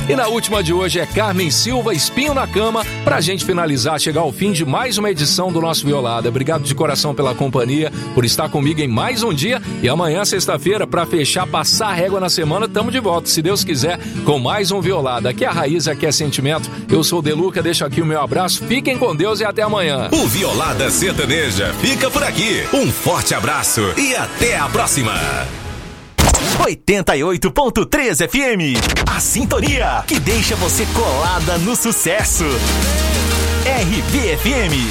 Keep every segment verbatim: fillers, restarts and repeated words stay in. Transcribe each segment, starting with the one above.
E na última de hoje é Carmen Silva, Espinho na Cama, pra gente finalizar, chegar ao fim de mais uma edição do nosso Violada. Obrigado de coração pela companhia, por estar comigo em mais um dia. E amanhã, sexta-feira, pra fechar, passar a régua na semana, tamo de volta, se Deus quiser, com mais um Violada. Aqui é a Raiz, aqui é sentimento. Eu sou o Deluca, deixo aqui o meu abraço. Fiquem com Deus e até amanhã. O Violada Sertaneja fica por aqui. Um forte abraço e até a próxima. oitenta e oito ponto três F M. A sintonia que deixa você colada no sucesso. R B F M.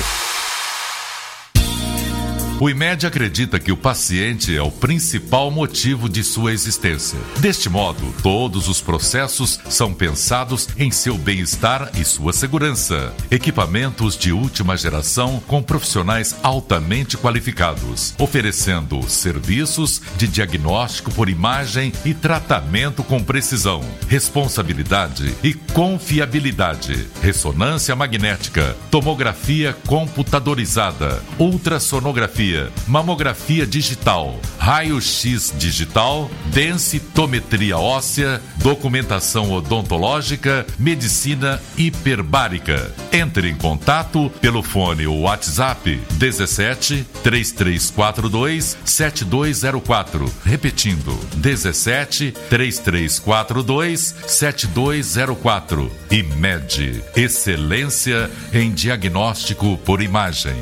O IMED acredita que o paciente é o principal motivo de sua existência. Deste modo, todos os processos são pensados em seu bem-estar e sua segurança. Equipamentos de última geração com profissionais altamente qualificados, oferecendo serviços de diagnóstico por imagem e tratamento com precisão, responsabilidade e confiabilidade, ressonância magnética, tomografia computadorizada, ultrassonografia, mamografia digital, raio-x digital, densitometria óssea, documentação odontológica, medicina hiperbárica. Entre em contato pelo fone ou WhatsApp dezessete, três três quatro dois, sete dois zero quatro. Repetindo, dezessete, três três quatro dois, sete dois zero quatro. IMED, excelência em diagnóstico por imagem.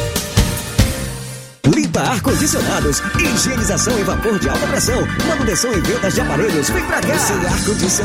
Limpa ar-condicionados, higienização em vapor de alta pressão, manutenção e vendas de aparelhos. Vem pra cá! Sem ar-condicionado.